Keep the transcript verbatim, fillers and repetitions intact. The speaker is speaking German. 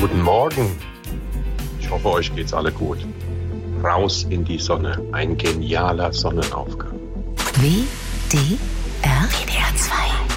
Guten Morgen. Ich hoffe, euch geht's alle gut. Raus in die Sonne. Ein genialer Sonnenaufgang. W D R W D R zwei